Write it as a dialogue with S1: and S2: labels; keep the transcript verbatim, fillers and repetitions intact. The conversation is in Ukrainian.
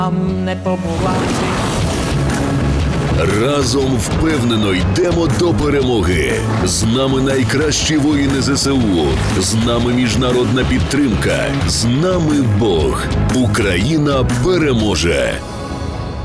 S1: Нам не побувати.
S2: Разом впевнено йдемо до перемоги. З нами найкращі воїни зе се у. З нами міжнародна підтримка. З нами Бог. Україна переможе.